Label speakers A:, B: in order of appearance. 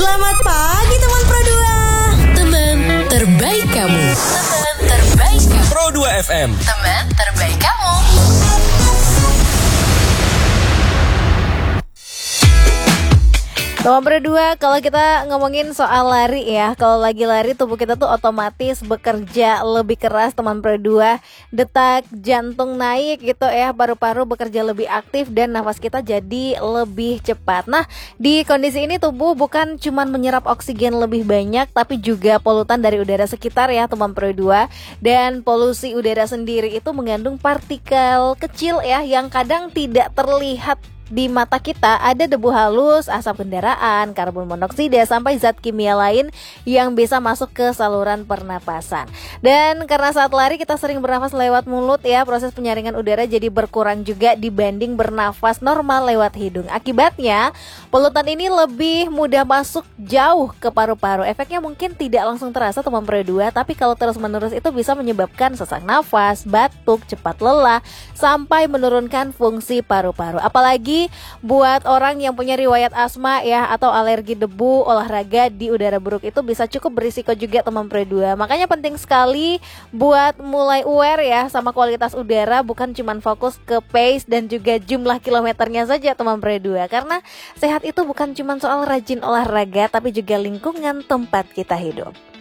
A: Selamat pagi teman Pro 2.
B: Teman terbaik kamu. Teman terbaik kamu.
C: Pro 2 FM.
B: Teman terbaik kamu.
D: Teman berdua, kalau kita ngomongin soal lari ya, kalau lagi lari tubuh kita tuh otomatis bekerja lebih keras teman berdua, detak jantung naik gitu ya, paru-paru bekerja lebih aktif dan nafas kita jadi lebih cepat. Nah, di kondisi ini tubuh bukan cuman menyerap oksigen lebih banyak, tapi juga polutan dari udara sekitar ya teman berdua. Dan polusi udara sendiri itu mengandung partikel kecil ya, yang kadang tidak terlihat di mata kita. Ada debu halus, asap kendaraan, karbon monoksida, sampai zat kimia lain yang bisa masuk ke saluran pernapasan. Dan karena saat lari kita sering bernafas lewat mulut ya, proses penyaringan udara jadi berkurang juga dibanding bernafas normal lewat hidung. Akibatnya, polutan ini lebih mudah masuk jauh ke paru-paru. Efeknya mungkin tidak langsung terasa teman Pro 2, tapi kalau terus-menerus itu bisa menyebabkan sesak nafas, batuk, cepat lelah, sampai menurunkan fungsi paru-paru. Apalagi buat orang yang punya riwayat asma ya, atau alergi debu, olahraga di udara buruk itu bisa cukup berisiko juga teman Pro 2. Makanya penting sekali buat mulai aware ya sama kualitas udara, bukan cuma fokus ke pace dan juga jumlah kilometernya saja teman Pro 2. Karena sehat itu bukan cuma soal rajin olahraga, tapi juga lingkungan tempat kita hidup.